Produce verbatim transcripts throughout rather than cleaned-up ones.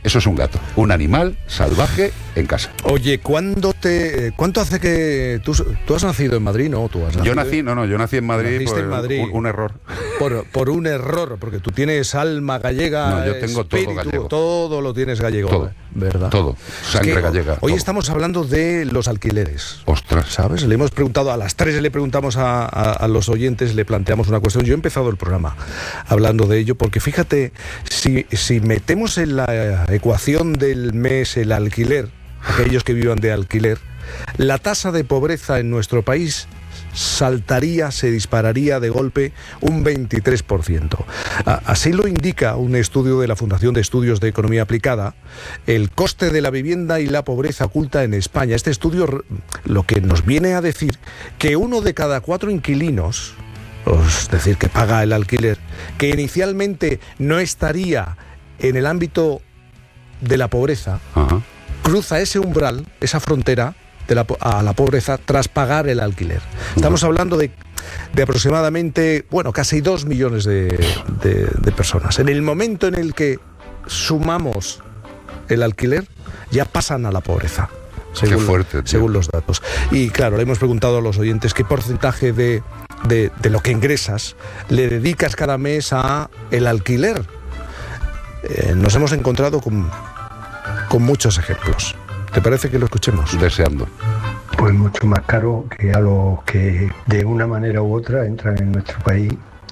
Eso es un gato, un animal salvaje en casa. Oye, ¿cuándo te, ¿cuánto hace que tú, tú has nacido en Madrid? No, tú has nacido Yo nací, en, no, no, yo nací en Madrid, naciste por en Madrid un, un error. Por, por un error, porque tú tienes alma gallega. No, yo tengo espíritu, todo gallego. Todo lo tienes gallego, Todo, ¿verdad? Todo, sangre es que gallega. Hoy todo. estamos hablando de los alquileres. Ostras. ¿Sabes? Le hemos preguntado, a las tres le preguntamos a, a, a los oyentes, le planteamos una cuestión. Yo he empezado el programa hablando de ello, porque fíjate, si, si metemos en la ecuación del mes el alquiler, aquellos que vivan de alquiler, la tasa de pobreza en nuestro país saltaría, se dispararía de golpe un veintitrés por ciento. Así lo indica un estudio de la Fundación de Estudios de Economía Aplicada, el coste de la vivienda y la pobreza oculta en España. Este estudio lo que nos viene a decir que uno de cada cuatro inquilinos, es decir, que paga el alquiler, que inicialmente no estaría en el ámbito de la pobreza, Ajá. cruza ese umbral, esa frontera de la, a la pobreza tras pagar el alquiler. Estamos hablando de, de aproximadamente, bueno, casi dos millones de, de, de personas. En el momento en el que sumamos el alquiler, ya pasan a la pobreza. Según, Qué fuerte, tío. Según los datos. Y claro, le hemos preguntado a los oyentes qué porcentaje de, de, de lo que ingresas le dedicas cada mes a el alquiler. Eh, nos hemos encontrado con, con muchos ejemplos. ¿Te parece que lo escuchemos? Deseando. Pues mucho más caro que a los que de una manera u otra entran en nuestro país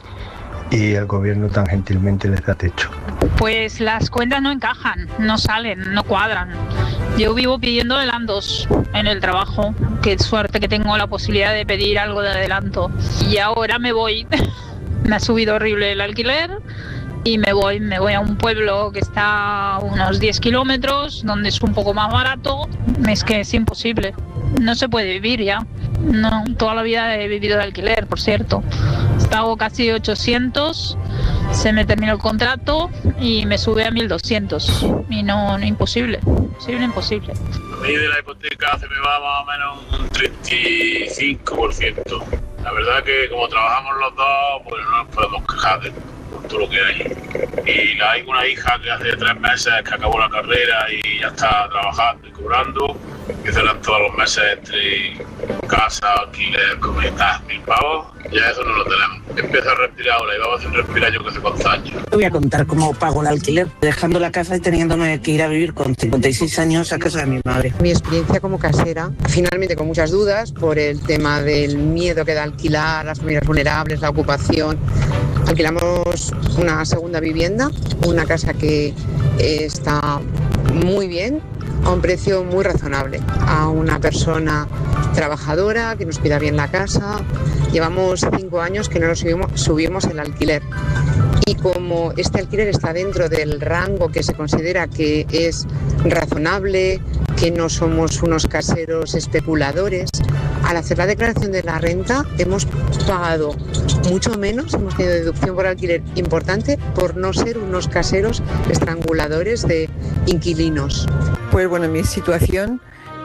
y el gobierno tan gentilmente les da techo. Pues las cuentas no encajan, no salen, no cuadran. Yo vivo pidiendo adelantos en el trabajo. Qué suerte que tengo la posibilidad de pedir algo de adelanto. Y ahora me voy. Me ha subido horrible el alquiler. Y me voy, me voy a un pueblo que está a unos diez kilómetros, donde es un poco más barato. Es que es imposible, no se puede vivir ya. No, toda la vida he vivido de alquiler, por cierto. Pago casi ochocientos, se me terminó el contrato y me sube a mil doscientos. Y no, no imposible, imposible, imposible. A mí de la hipoteca se me va más o menos un treinta y cinco por ciento. La verdad que como trabajamos los dos, pues no nos podemos quejar de todo lo que hay. Y la, hay una hija que hace tres meses que acabó la carrera y ya está trabajando y cobrando, que serán todos los meses entre casa, alquiler, comida, mil pavos. Ya eso no lo tenemos. Empiezo a respirar ahora y vamos sin respirar yo que hace cuántos años. Te voy a contar cómo pago el alquiler, dejando la casa y teniéndome que ir a vivir con cincuenta y seis años a casa de mi madre. Mi experiencia como casera, finalmente con muchas dudas por el tema del miedo que da alquilar, las familias vulnerables, la ocupación. Alquilamos una segunda vivienda, una casa que está muy bien, a un precio muy razonable, a una persona trabajadora que nos cuida bien la casa. Llevamos cinco años que no nos subimos, subimos el alquiler. Y como este alquiler está dentro del rango que se considera que es razonable, que no somos unos caseros especuladores, al hacer la declaración de la renta hemos pagado mucho menos, hemos tenido deducción por alquiler importante por no ser unos caseros estranguladores de inquilinos. Pues bueno, mi situación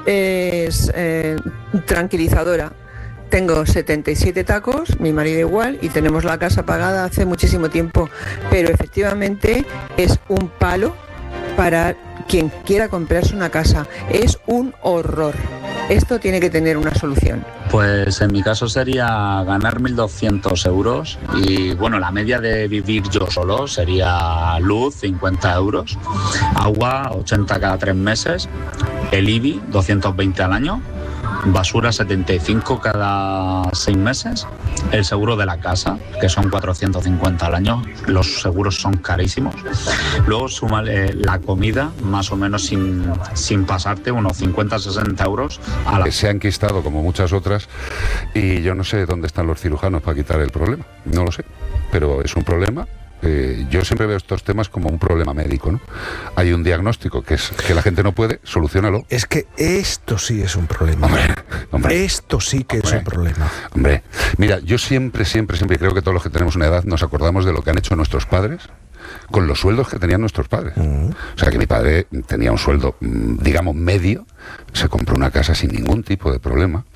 es eh, tranquilizadora. Tengo setenta y siete tacos, mi marido igual, y tenemos la casa pagada hace muchísimo tiempo, pero efectivamente es un palo para quien quiera comprarse una casa. Es un horror. Esto tiene que tener una solución. Pues en mi caso sería ganar mil doscientos euros y bueno, la media de vivir yo solo sería luz cincuenta euros, agua ochenta cada tres meses, el I B I doscientos veinte al año, basura setenta y cinco cada seis meses, el seguro de la casa, que son cuatrocientos cincuenta al año, los seguros son carísimos. Luego súmale la comida, más o menos sin, sin pasarte, unos cincuenta a sesenta euros a la... Se han enquistado como muchas otras y yo no sé dónde están los cirujanos para quitar el problema, no lo sé, pero es un problema. Eh, yo siempre veo estos temas como un problema médico, ¿no? Hay un diagnóstico que es que la gente no puede, soluciónalo. Es que esto sí es un problema. Hombre, hombre, esto sí que hombre, es un problema. Hombre, mira, yo siempre, siempre, siempre creo que todos los que tenemos una edad nos acordamos de lo que han hecho nuestros padres con los sueldos que tenían nuestros padres. Uh-huh. O sea, que mi padre tenía un sueldo, digamos, medio, se compró una casa sin ningún tipo de problema.